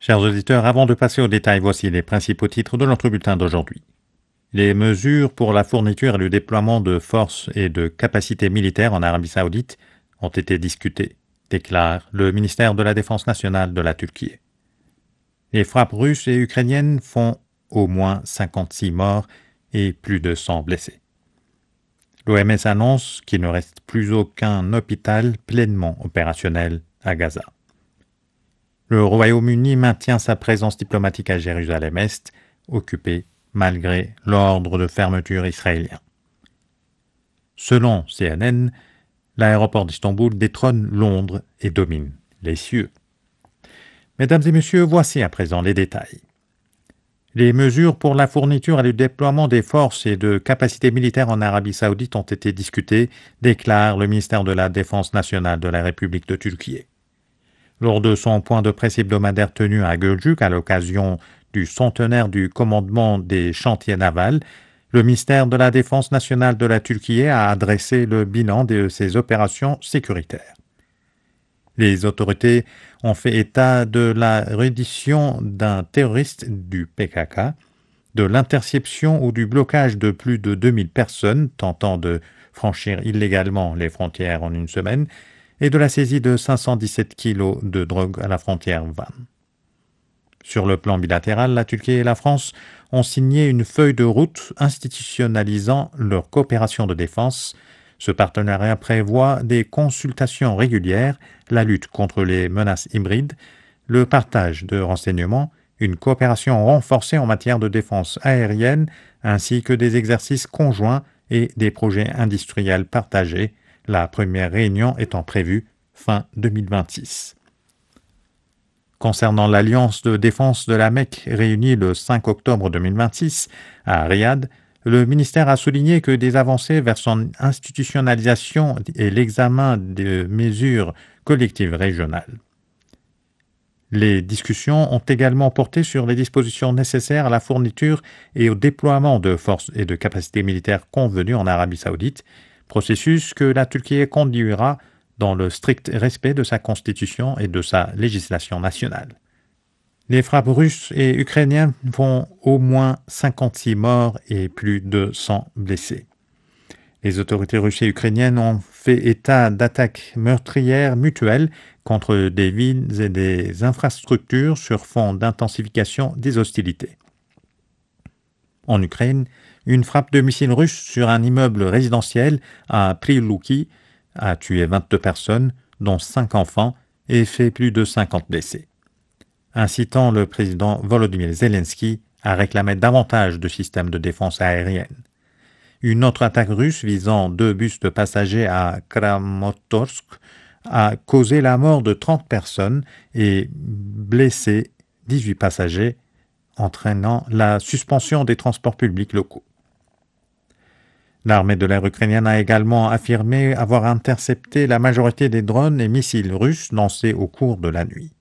Chers auditeurs, avant de passer aux détails, voici les principaux titres de notre bulletin d'aujourd'hui. Les mesures pour la fourniture et le déploiement de forces et de capacités militaires en Arabie Saoudite ont été discutées, déclare le ministère de la Défense nationale de la Turquie. Les frappes russes et ukrainiennes font au moins 56 morts et plus de 100 blessés. L'OMS annonce qu'il ne reste plus aucun hôpital pleinement opérationnel à Gaza. Le Royaume-Uni maintient sa présence diplomatique à Jérusalem-Est, occupée malgré l'ordre de fermeture israélien. Selon CNN, l'aéroport d'Istanbul détrône Londres et domine les cieux. Mesdames et messieurs, voici à présent les détails. Les mesures pour la fourniture et le déploiement des forces et de capacités militaires en Arabie Saoudite ont été discutées, déclare le ministère de la Défense nationale de la République de Turquie. Lors de son point de presse hebdomadaire tenu à Gölcük à l'occasion du centenaire du commandement des chantiers navals, le ministère de la Défense nationale de la Turquie a adressé le bilan de ses opérations sécuritaires. Les autorités ont fait état de la reddition d'un terroriste du PKK, de l'interception ou du blocage de plus de 2000 personnes tentant de franchir illégalement les frontières en une semaine, et de la saisie de 517 kilos de drogue à la frontière Van. Sur le plan bilatéral, la Turquie et la France ont signé une feuille de route institutionnalisant leur coopération de défense. Ce partenariat prévoit des consultations régulières, la lutte contre les menaces hybrides, le partage de renseignements, une coopération renforcée en matière de défense aérienne, ainsi que des exercices conjoints et des projets industriels partagés, la première réunion étant prévue fin 2026. Concernant l'Alliance de défense de la Mecque réunie le 5 octobre 2026 à Riyad, le ministère a souligné que des avancées vers son institutionnalisation et l'examen de mesures collectives régionales. Les discussions ont également porté sur les dispositions nécessaires à la fourniture et au déploiement de forces et de capacités militaires convenues en Arabie Saoudite, processus que la Turquie conduira dans le strict respect de sa constitution et de sa législation nationale. Les frappes russes et ukrainiennes font au moins 56 morts et plus de 100 blessés. Les autorités russes et ukrainiennes ont fait état d'attaques meurtrières mutuelles contre des villes et des infrastructures sur fond d'intensification des hostilités. En Ukraine, une frappe de missiles russes sur un immeuble résidentiel à Prilouki a tué 22 personnes, dont 5 enfants, et fait plus de 50 blessés, incitant le président Volodymyr Zelensky à réclamer davantage de systèmes de défense aérienne. Une autre attaque russe visant 2 bus de passagers à Kramatorsk a causé la mort de 30 personnes et blessé 18 passagers, entraînant la suspension des transports publics locaux. L'armée de l'air ukrainienne a également affirmé avoir intercepté la majorité des drones et missiles russes lancés au cours de la nuit.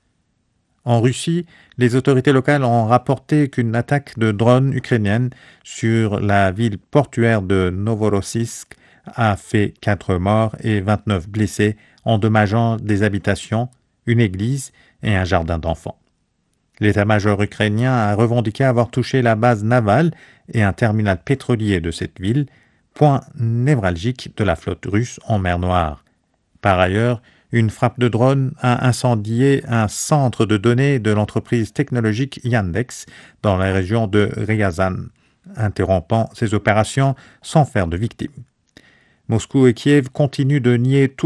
En Russie, les autorités locales ont rapporté qu'une attaque de drones ukrainienne sur la ville portuaire de Novorossiysk a fait 4 morts et 29 blessés, endommageant des habitations, une église et un jardin d'enfants. L'état-major ukrainien a revendiqué avoir touché la base navale et un terminal pétrolier de cette ville, point névralgique de la flotte russe en mer Noire. Par ailleurs, une frappe de drone a incendié un centre de données de l'entreprise technologique Yandex dans la région de Ryazan, interrompant ses opérations sans faire de victimes. Moscou et Kiev continuent de nier tout